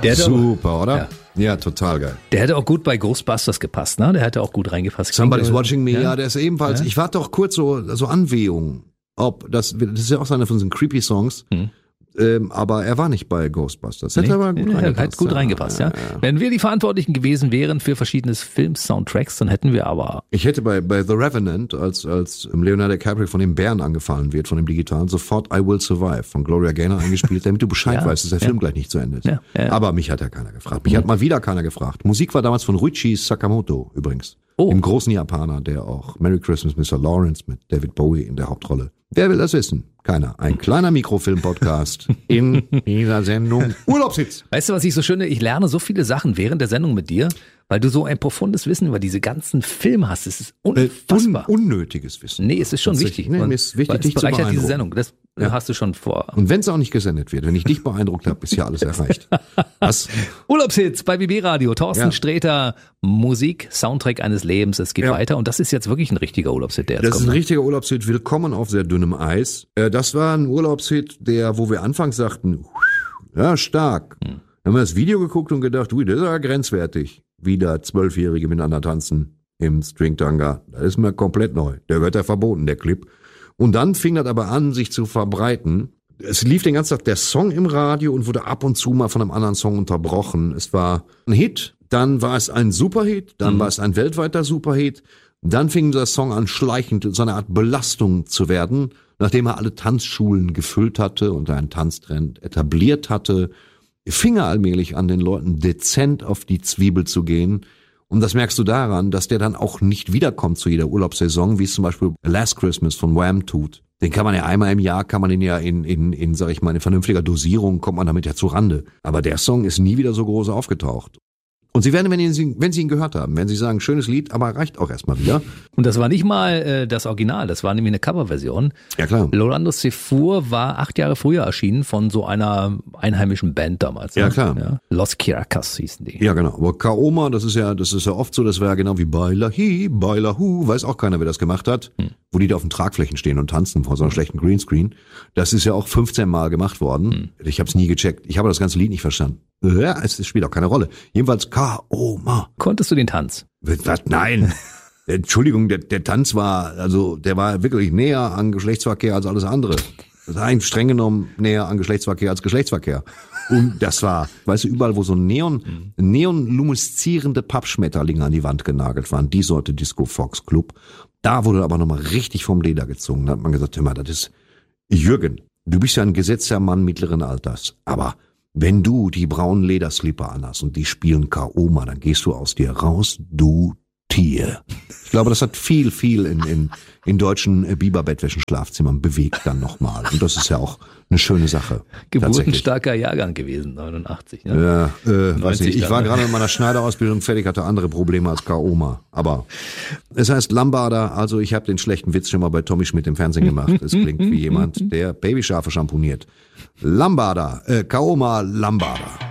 Super, oder? Ja, total geil. Der hätte auch gut bei Ghostbusters gepasst, ne? Der hätte auch gut reingepasst. Somebody's Watching Me, ja, der ist ebenfalls. Ja. Ich warte doch kurz so Anwehungen. Das ist ja auch einer von diesen creepy Songs. Aber er war nicht bei Ghostbusters. Hätte aber gut reingepasst. Ja. Wenn wir die Verantwortlichen gewesen wären für verschiedene Film-Soundtracks, dann hätten wir aber... Ich hätte bei The Revenant, als Leonardo DiCaprio von dem Bären angefallen wird, von dem Digitalen, sofort I Will Survive von Gloria Gaynor eingespielt, damit du Bescheid weißt, dass der Film gleich nicht zu Ende ist. Ja. Aber mich hat ja keiner gefragt. Mich hat mal wieder keiner gefragt. Musik war damals von Ryuichi Sakamoto übrigens. Dem großen Japaner, der auch Merry Christmas Mr. Lawrence mit David Bowie in der Hauptrolle. Wer will das wissen? Keiner. Ein kleiner Mikrofilm-Podcast in dieser Sendung Urlaubshits. Weißt du, was ich so schön finde? Ich lerne so viele Sachen während der Sendung mit dir, weil du so ein profundes Wissen über diese ganzen Filme hast. Es ist unfassbar. Unnötiges Wissen. Nee, es ist schon wichtig. Nee, mir ist wichtig, dich zu beeindrucken. Diese Sendung. Das hast du schon vor. Und wenn es auch nicht gesendet wird, wenn ich dich beeindruckt habe, ist ja alles erreicht. Was? Urlaubshits bei BB Radio. Thorsten Sträter, Musik, Soundtrack eines Lebens. Es geht weiter. Und das ist jetzt wirklich ein richtiger Urlaubshit, der jetzt kommt. Das ist ein richtiger Urlaubshit. Willkommen auf sehr dünnem Eis. Das war ein Urlaubshit, wo wir anfangs sagten, ja, stark. Dann haben wir das Video geguckt und gedacht, das ist ja grenzwertig. Wieder 12-Jährige miteinander tanzen im Stringtanga. Das ist mir komplett neu. Der wird ja verboten, der Clip. Und dann fing das aber an, sich zu verbreiten. Es lief den ganzen Tag der Song im Radio und wurde ab und zu mal von einem anderen Song unterbrochen. Es war ein Hit, dann war es ein Superhit, dann war es ein weltweiter Superhit. Dann fing der Song an, schleichend so eine Art Belastung zu werden, nachdem er alle Tanzschulen gefüllt hatte und einen Tanztrend etabliert hatte, fing er allmählich an, den Leuten dezent auf die Zwiebel zu gehen. Und das merkst du daran, dass der dann auch nicht wiederkommt zu jeder Urlaubssaison, wie es zum Beispiel Last Christmas von Wham tut. Den kann man ja einmal im Jahr, kann man den ja in sag ich mal, in vernünftiger Dosierung, kommt man damit ja zu Rande. Aber der Song ist nie wieder so groß aufgetaucht. Und Sie werden, wenn Sie ihn gehört haben, werden Sie sagen, schönes Lied, aber reicht auch erstmal wieder. Und das war nicht mal das Original, das war nämlich eine Coverversion. Ja, klar. Lolando Sefour war 8 Jahre früher erschienen von so einer einheimischen Band damals. Ne? Ja, klar. Ja. Los Caracas hießen die. Ja, genau. Aber Kaoma, das ist ja oft so, das war ja genau wie Baila Hi, Baila Hu, weiß auch keiner, wer das gemacht hat. Wo die da auf den Tragflächen stehen und tanzen vor so einem schlechten Greenscreen. Das ist ja auch 15 Mal gemacht worden. Ich habe es nie gecheckt. Ich habe das ganze Lied nicht verstanden. Ja, es spielt auch keine Rolle. Jedenfalls Kaoma. Konntest du den Tanz? Was? Nein. Entschuldigung, der Tanz war, der war wirklich näher an Geschlechtsverkehr als alles andere. Das war eigentlich streng genommen näher an Geschlechtsverkehr als Geschlechtsverkehr. Und das war, weißt du, überall, wo so neonlumiszierende Pappschmetterlinge an die Wand genagelt waren, die Sorte Disco Fox Club, da wurde aber nochmal richtig vom Leder gezogen. Da hat man gesagt, hör mal, das ist Jürgen, du bist ja ein gesetzter Mann mittleren Alters, aber wenn du die braunen Lederslipper anhast und die spielen Kaoma, dann gehst du aus dir raus, du Tier. Ich glaube, das hat viel in deutschen Biberbettwäschen-Schlafzimmern bewegt dann nochmal. Und das ist ja auch eine schöne Sache. Geburtenstarker Jahrgang gewesen, 89. Ne? Ja, weiß nicht. Ich war gerade mit meiner Schneiderausbildung fertig, hatte andere Probleme als Kaoma. Aber es heißt Lambada, also ich habe den schlechten Witz schon mal bei Tommy Schmidt im Fernsehen gemacht. Es klingt wie jemand, der Babyschafe schamponiert. Lambada, Kaoma Lambada.